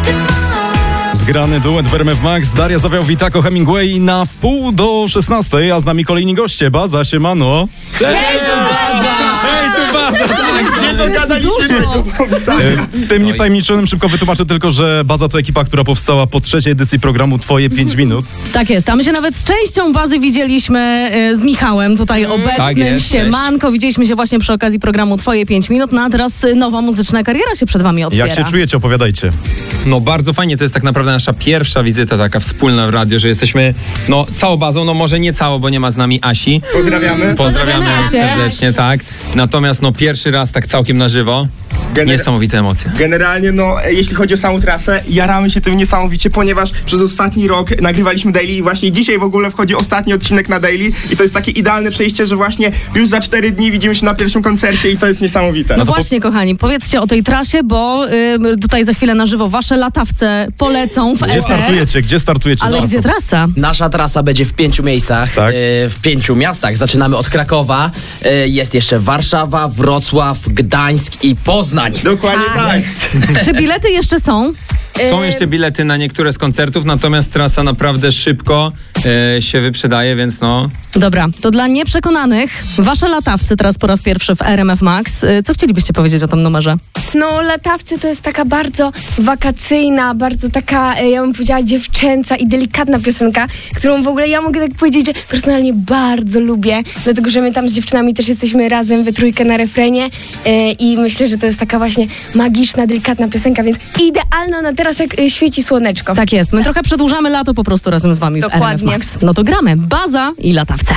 Zgrany duet w RMF Max, Daria Zawiał-Witako, Hemingway na wpół do 16, a z nami kolejni goście. Baza, siemano. Cześć! Hej, tu Baza! Tak, nie dogadaliśmy tego. Tym niewtajemniczonym szybko wytłumaczę tylko, że Baza to ekipa, która powstała po 3. edycji programu Twoje 5 minut. Tak jest, a my się nawet z częścią Bazy widzieliśmy z Michałem tutaj obecnym. Tak jest, Siemanko, widzieliśmy się właśnie przy okazji programu Twoje 5 minut, no a teraz nowa muzyczna kariera się przed wami otwiera. Jak się czujecie? Opowiadajcie. No bardzo fajnie, to jest tak naprawdę nasza pierwsza wizyta taka wspólna w radio, że jesteśmy całą bazą, no może nie całą, bo nie ma z nami Asi. Pozdrawiamy. Pozdrawiamy Asię. serdecznie, tak. Natomiast pierwszy raz tak całkiem na żywo. Niesamowite emocje. Generalnie, jeśli chodzi o samą trasę, jaramy się tym niesamowicie, ponieważ przez ostatni rok nagrywaliśmy daily i właśnie dzisiaj w ogóle wchodzi ostatni odcinek na daily i to jest takie idealne przejście, że właśnie już za 4 dni widzimy się na pierwszym koncercie i to jest niesamowite. No właśnie, kochani, powiedzcie o tej trasie, bo tutaj za chwilę na żywo wasze latawce polecą w Gdzie eter. startujecie? Gdzie startujecie? Ale z gdzie trasą? trasa? Nasza trasa będzie w 5 miejscach, Tak. w 5 miastach. Zaczynamy od Krakowa, jest jeszcze Warszawa, Wrocław, Gdańsk i Poznań. Dokładnie tak. Czy bilety jeszcze są? Są jeszcze bilety na niektóre z koncertów, natomiast trasa naprawdę szybko się wyprzedaje, więc Dobra, to dla nieprzekonanych, wasze latawce teraz po raz pierwszy w RMF Max. Co chcielibyście powiedzieć o tym numerze? No, Latawcy to jest taka bardzo wakacyjna, bardzo taka, ja bym powiedziała, dziewczęca i delikatna piosenka, którą w ogóle ja mogę tak powiedzieć, że personalnie bardzo lubię, dlatego że my tam z dziewczynami też jesteśmy razem we trójkę na refrenie i myślę, że to jest taka właśnie magiczna, delikatna piosenka, więc idealna na teraz, jak świeci słoneczko. Tak jest, my trochę przedłużamy lato po prostu razem z wami w RMF Dokładnie. Max. No to gramy. Baza i latawce.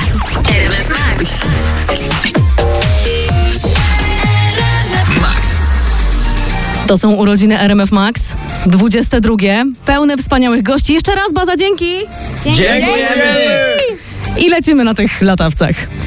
To są urodziny RMF Max, 22. Pełne wspaniałych gości. Jeszcze raz Baza, dzięki! Dziękujemy! I lecimy na tych latawcach.